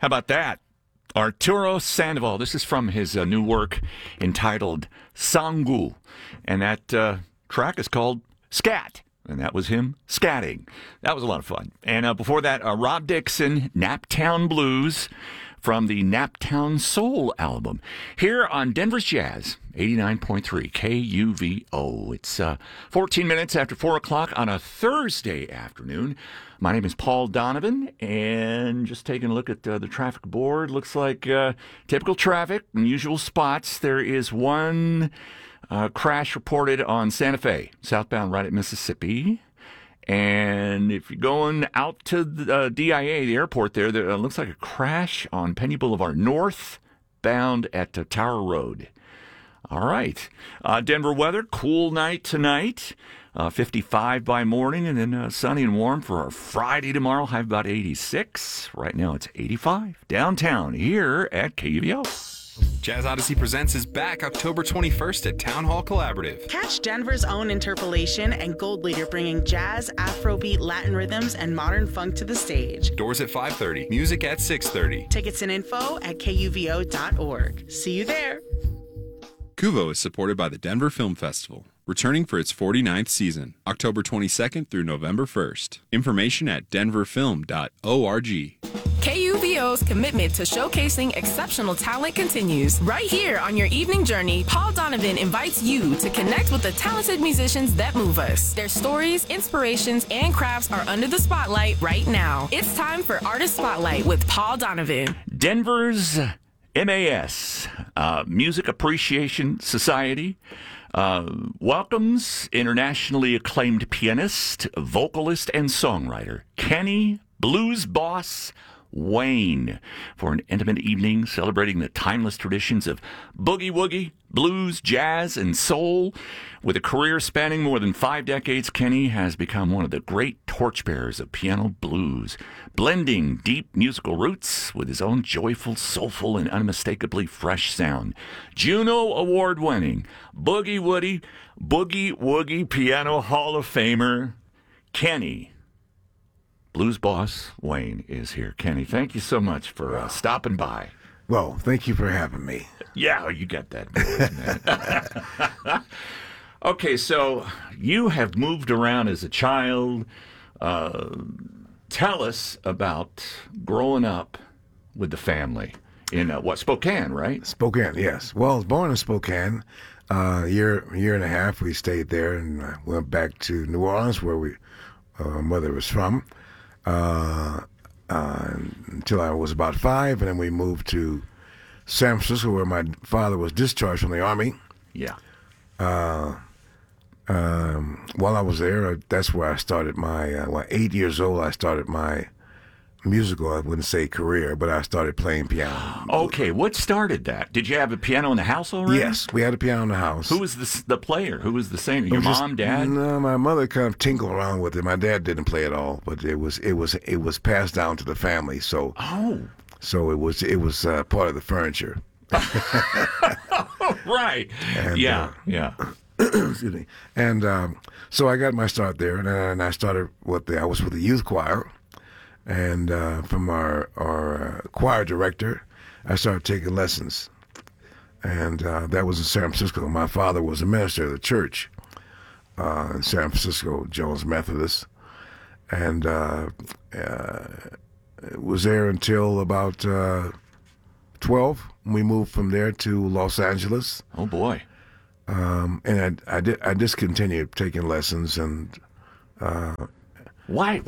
How about that? Arturo Sandoval. This is from his new work entitled Sangu. And that track is called Scat. And that was him scatting. That was a lot of fun. And before that, Rob Dixon, Naptown Blues from the Naptown Soul album. Here on Denver's Jazz, 89.3 KUVO. It's 14 minutes after 4 o'clock on a Thursday afternoon. My name is Paul Donovan, and just taking a look at the traffic board. Looks like typical traffic, unusual spots. There is one crash reported on Santa Fe, southbound right at Mississippi. And if you're going out to the DIA, the airport there looks like a crash on Penny Boulevard, northbound at Tower Road. All right. Denver weather, cool night tonight, 55 by morning, and then sunny and warm for our Friday tomorrow, high of about 86. Right now it's 85 downtown here at KUVO. Jazz Odyssey Presents is back October 21st at Town Hall Collaborative. Catch Denver's own Interpolation and Gold Leader bringing jazz, Afrobeat, Latin rhythms, and modern funk to the stage. Doors at 5:30, music at 6:30. Tickets and info at kuvo.org. See you there. KUVO is supported by the Denver Film Festival, returning for its 49th season, October 22nd through November 1st. Information at denverfilm.org. KUVO's commitment to showcasing exceptional talent continues. Right here on your evening journey, Paul Donovan invites you to connect with the talented musicians that move us. Their stories, inspirations, and crafts are under the spotlight right now. It's time for Artist Spotlight with Paul Donovan. Denver's MAS, Music Appreciation Society, welcomes internationally acclaimed pianist, vocalist, and songwriter Kenny Blues Boss Wayne for an intimate evening celebrating the timeless traditions of boogie-woogie, blues, jazz, and soul. With a career spanning more than 5 decades, Kenny has become one of the great torchbearers of piano blues, blending deep musical roots with his own joyful, soulful, and unmistakably fresh sound. Juno Award-winning boogie-woogie piano Hall of Famer Kenny Blues Boss Wayne is here. Kenny, thank you so much for stopping by. Well, thank you for having me. Yeah, you got that voice, man. Okay, so you have moved around as a child. Tell us about growing up with the family in Spokane, right? Spokane, yes. Well, I was born in Spokane. Year and a half we stayed there and went back to New Orleans where my mother was from. Until I was about 5, and then we moved to San Francisco, where my father was discharged from the Army. Yeah. While I was there, that's where I started my. 8 years old, I started my musical. I wouldn't say career, but I started playing piano. Okay, what started that? Did you have a piano in the house already? Yes, we had a piano in the house. Who was the player? Who was the singer? Your mom, dad? No, my mother kind of tinkled around with it. My dad didn't play at all, but it was passed down to the family. So it was part of the furniture. Right. And, yeah. Excuse me. And so I got my start there, and I started I was with the youth choir. And from our choir director, I started taking lessons. And that was in San Francisco. My father was a minister of the church in San Francisco, Jones Methodist. And was there until about 12. We moved from there to Los Angeles. Oh, boy. And I discontinued taking lessons. And Why?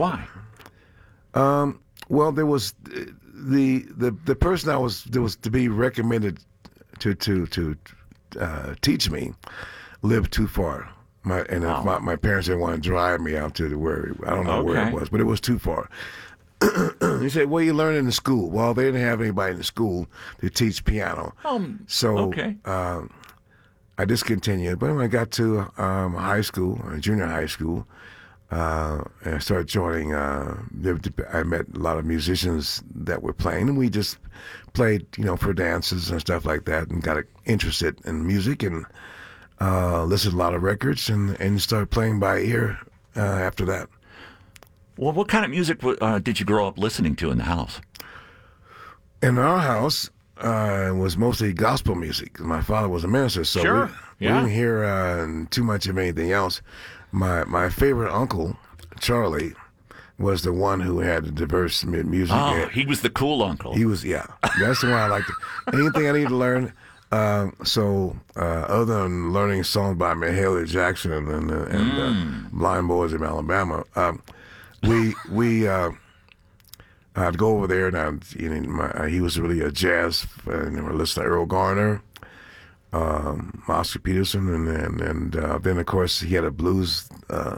Well, there was the person there was to be recommended to teach me lived too far. My parents didn't want to drive me out to where I don't know where it was, but it was too far. He said, "Well, you learn in the school." Well, they didn't have anybody in the school to teach piano, so I discontinued. But when I got to high school, junior high school. And I started joining. I met a lot of musicians that were playing, and we just played, for dances and stuff like that, and got interested in music and listened to a lot of records, and started playing by ear after that. Well, what kind of music did you grow up listening to in the house? In our house, it was mostly gospel music. My father was a minister, so Sure. we didn't hear too much of anything else. My favorite uncle, Charlie, was the one who had the diverse music. Oh, he was the cool uncle. He was, yeah. That's the one I liked. Anything I need to learn. Other than learning songs by Mahalia Jackson and Blind Boys of Alabama, I'd go over there and he was really a jazz. And we listened to Earl Garner, Oscar Peterson, and then of course he had a blues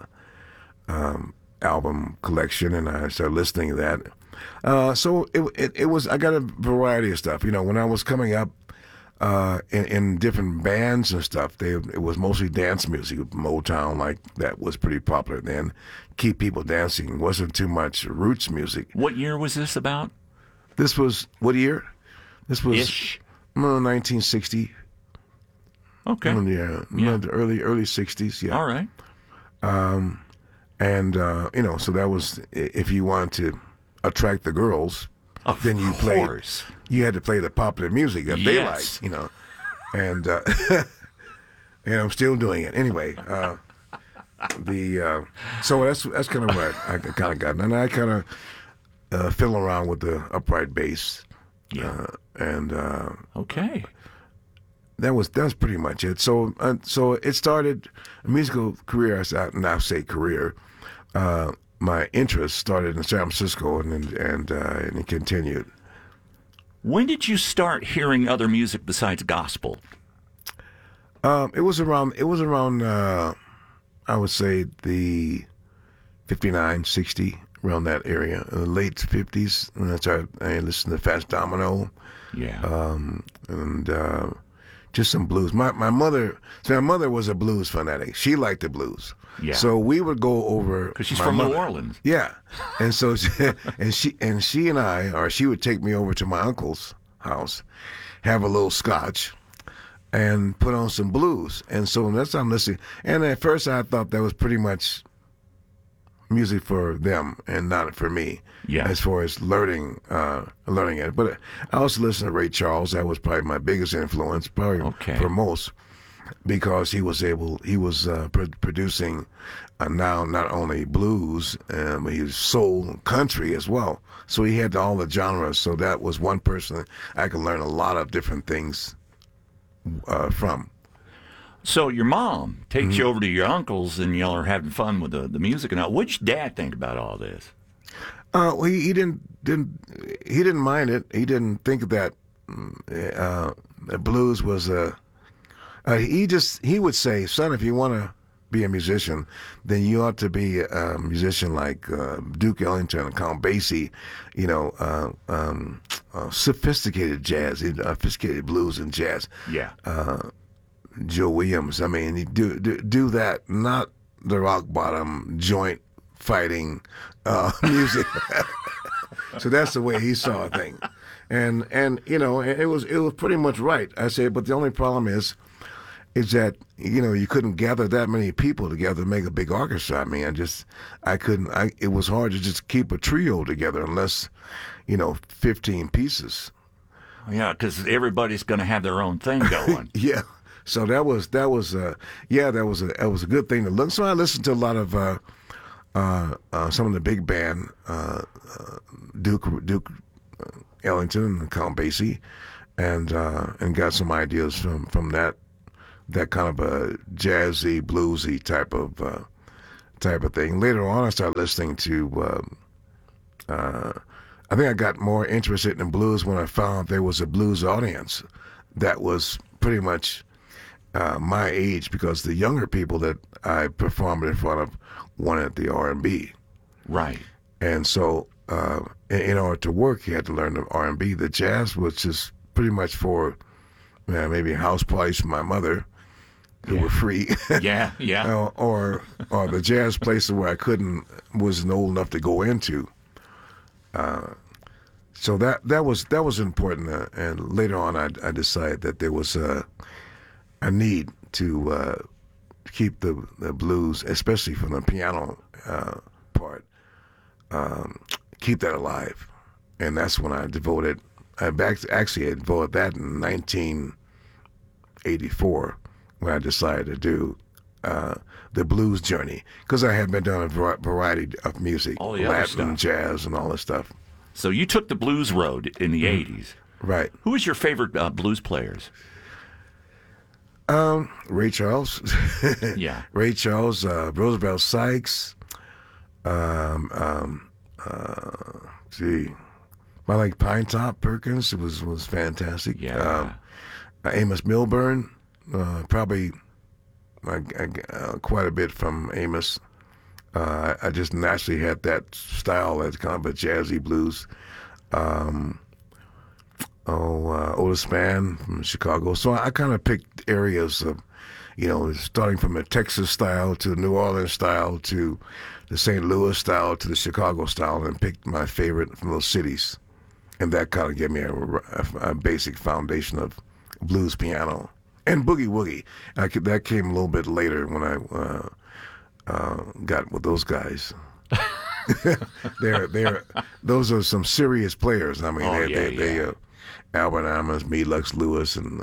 album collection, and I started listening to that. So it was, I got a variety of stuff. When I was coming up in different bands and stuff, it was mostly dance music. Motown, like that, was pretty popular then. Keep people dancing. It wasn't too much roots music. What year was this about? This was, what year? This was Ish. 1960. Okay. The early 60s. Yeah. All right. And so that was, if you wanted to attract the girls, then you played. Course. You had to play the popular music that they liked, and and I'm still doing it anyway. So that's kind of what I kind of got, and I kind of fiddle around with the upright bass. Yeah. Okay. That's pretty much it. So it started a musical career. I now say career. My interest started in San Francisco and it continued. When did you start hearing other music besides gospel? It was around I would say the 59, 60, around that area, in the late 50s. And I listened to Fats Domino. Yeah. And just some blues. My mother was a blues fanatic. She liked the blues. Yeah. So we would go over, Because she's from New Orleans. Yeah, and so she and I, or she would take me over to my uncle's house, have a little scotch, and put on some blues. And so that's what I'm listening. And at first I thought that was pretty much music for them and not for me. Yeah. As far as learning it. But I also listened to Ray Charles. That was probably my biggest influence, probably for most. Because he was producing now not only blues, but he was soul and country as well. So he had all the genres. So that was one person I could learn a lot of different things from. So your mom takes you over to your uncle's, and y'all are having fun with the music and all. What'd your dad think about all this? Well, he didn't mind it. He didn't think that blues was a. He would say, son, if you want to be a musician, then you ought to be a musician like Duke Ellington and Count Basie, sophisticated jazz, sophisticated blues and jazz. Yeah. Joe Williams. I mean, do that, not the rock bottom joint fighting music. So that's the way he saw things, and it was pretty much right. I said, but the only problem is that you couldn't gather that many people together to make a big orchestra. I mean, it was hard to just keep a trio together unless 15 pieces. Yeah, because everybody's going to have their own thing going. Yeah. So that was a good thing to look. So I listened to a lot of some of the big band, Duke Ellington and Count Basie, and got some ideas from that kind of a jazzy, bluesy type of thing. Later on, I started listening to. I think I got more interested in blues when I found there was a blues audience that was pretty much my age, because the younger people that I performed in front of wanted the R&B. Right. And so in order to work, you had to learn the R&B. The jazz was just pretty much for maybe house parties for my mother, who were free. Yeah. or the jazz places where I wasn't old enough to go into. So that was important. And later on, I decided that there was a need to keep the blues, especially from the piano part, keep that alive. And that's when I devoted actually had bought that in 1984 when I decided to do the blues journey, because I had been doing a variety of music, All the other Latin, stuff. jazz, and all that stuff. So you took the blues road in the 80s. Right. Who was your favorite blues players? Ray Charles. Yeah. Ray Charles, Roosevelt Sykes. I like Pine Top Perkins. It was fantastic. Yeah. Amos Milburn, probably quite a bit from Amos. I just naturally had that style as kind of a jazzy blues. Otis Spann from Chicago. So I kind of picked areas of, starting from the Texas style to the New Orleans style to the St. Louis style to the Chicago style, and picked my favorite from those cities. And that kind of gave me a basic foundation of blues piano and boogie woogie. That came a little bit later when I got with those guys. Those are some serious players. I mean, they Albert Ammons, me, Lux Lewis, and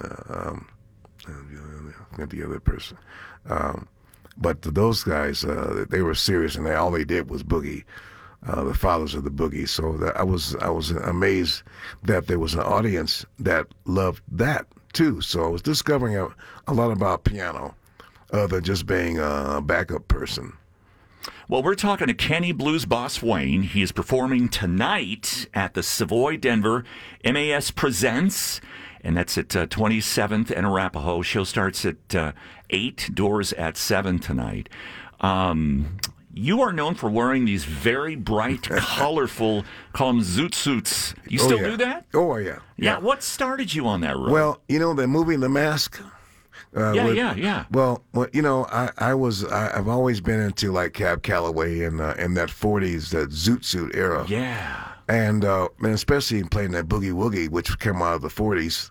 the other person. But those guys, they were serious, and all they did was boogie. The fathers of the boogie. So I was amazed that there was an audience that loved that too. So I was discovering a lot about piano, other than just being a backup person. Well, we're talking to Kenny Blues Boss Wayne. He is performing tonight at the Savoy Denver. MAS Presents, and that's at 27th and Arapahoe. Show starts at 8, doors at 7 tonight. You are known for wearing these very bright, colorful, call them zoot suits. You still do that? Oh, yeah. Yeah. What started you on that road? Well, the movie The Mask. Yeah. Well, I've always been into like Cab Calloway and that 40s, that zoot suit era. Yeah. And especially playing that boogie woogie, which came out of the 40s.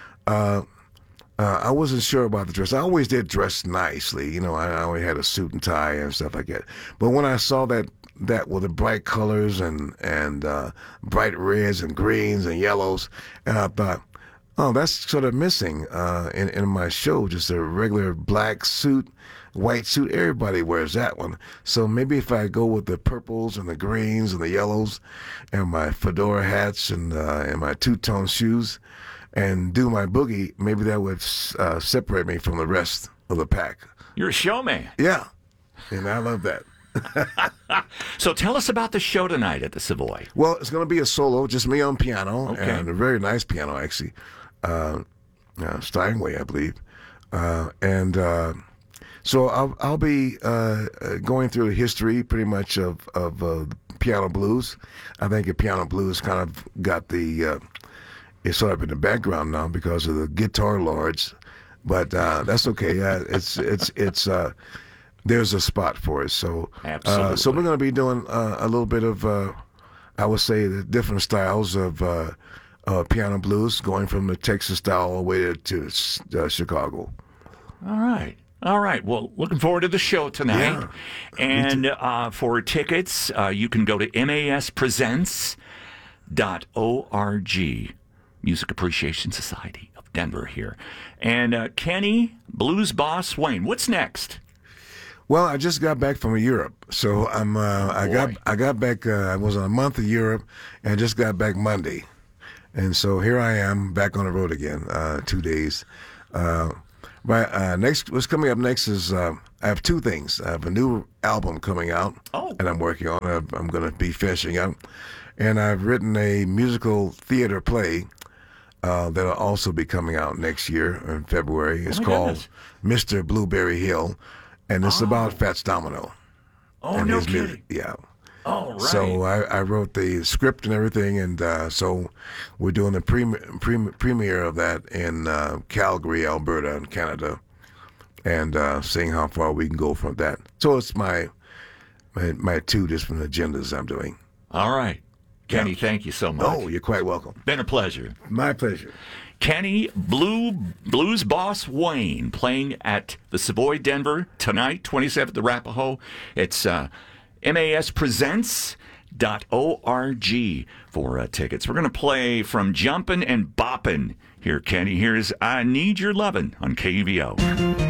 I wasn't sure about the dress. I always did dress nicely. I always had a suit and tie and stuff like that. But when I saw that with the bright colors and bright reds and greens and yellows, and I thought, oh, that's sort of missing in my show. Just a regular black suit, white suit. Everybody wears that one. So maybe if I go with the purples and the greens and the yellows and my fedora hats and my two-tone shoes and do my boogie, maybe that would separate me from the rest of the pack. You're a showman. Yeah, and I love that. So tell us about the show tonight at the Savoy. Well, it's going to be a solo, just me on piano, Okay. and a very nice piano, actually. Steinway, I believe. So I'll be going through the history pretty much of piano blues. I think the piano blues kind of got it's sort of in the background now because of the guitar lords, but that's okay. It's there's a spot for it. So Absolutely. So we're going to be doing a little bit of I would say the different styles of piano blues, going from the Texas style all the way to Chicago. All right. Well, looking forward to the show tonight. Yeah. And for tickets, you can go to maspresents.org. Music Appreciation Society of Denver here. And Kenny Blues Boss Wayne, what's next? Well, I just got back from Europe, so I got back. I was on a month in Europe, and just got back Monday, and so here I am back on the road again. 2 days. Next, what's coming up next is I have two things. I have a new album coming out, and I'm working on it. I'm going to be finishing up, and I've written a musical theater play that'll also be coming out next year in February. It's called Mr. Blueberry Hill. And it's about Fats Domino. Oh, and no his kidding. music. Yeah. Oh, right. So I wrote the script and everything, and so we're doing the premiere of that in Calgary, Alberta, in Canada, and seeing how far we can go from that. So it's my two different agendas I'm doing. All right. Kenny, thank you so much. Oh, you're quite welcome. Been a pleasure. My pleasure. Kenny Blues Boss Wayne playing at the Savoy Denver tonight, 27th Arapahoe. It's maspresents.org. KVO.org for tickets. We're going to play from Jumpin' and Boppin' here, Kenny. Here's I Need Your Lovin' on KVO.